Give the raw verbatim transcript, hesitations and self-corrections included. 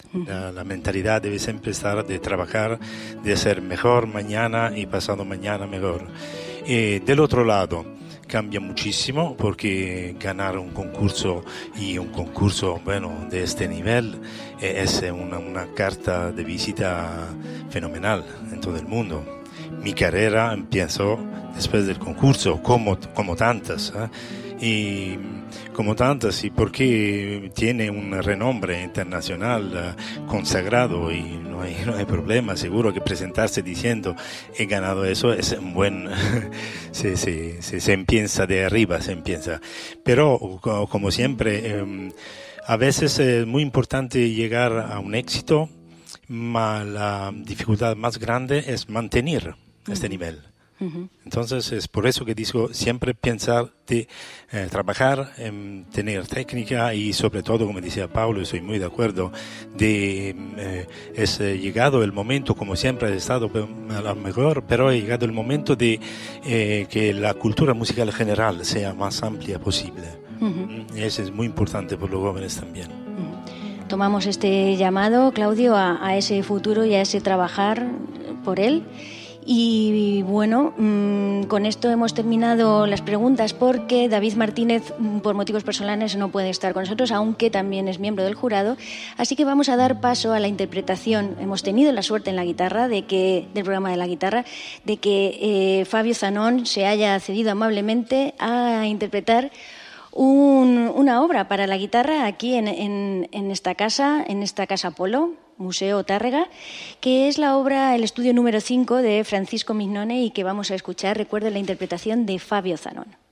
La, la mentalidad debe siempre estar de trabajar, de hacer mejor mañana y pasado mañana mejor. Y del otro lado, cambia muchísimo porque ganar un concurso y un concurso bueno de este nivel es una, una carta de visita fenomenal en todo el mundo. Mi carrera empezó después del concurso, como, como tantas, ¿eh? y como tantas, y porque tiene un renombre internacional uh, consagrado y no hay, no hay problema, seguro que presentarse diciendo he ganado eso es un buen, se, se, se, se empieza de arriba, se empieza. Pero como siempre, um, a veces es muy importante llegar a un éxito, mas la dificultad más grande es mantener uh-huh. este nivel. Uh-huh. Entonces es por eso que digo siempre pensar de eh, trabajar, en tener técnica y sobre todo, como decía Paulo, estoy muy de acuerdo, de eh, es eh, llegado el momento, como siempre ha estado a lo mejor, pero ha llegado el momento de eh, que la cultura musical general sea más amplia posible. Uh-huh. Y eso es muy importante por los jóvenes también. Uh-huh. Tomamos este llamado, Claudio, a, a ese futuro y a ese trabajar por él. Y bueno, mmm, con esto hemos terminado las preguntas porque David Martínez, por motivos personales, no puede estar con nosotros, aunque también es miembro del jurado. Así que vamos a dar paso a la interpretación. Hemos tenido la suerte en la guitarra, de que, del programa de la guitarra, de que eh, Fabio Zanón se haya accedido amablemente a interpretar un, una obra para la guitarra aquí en, en, en esta casa, en esta casa Polo, Museo Tárrega, que es la obra, el estudio número cinco de Francisco Mignone y que vamos a escuchar, recuerden, la interpretación de Fabio Zanón.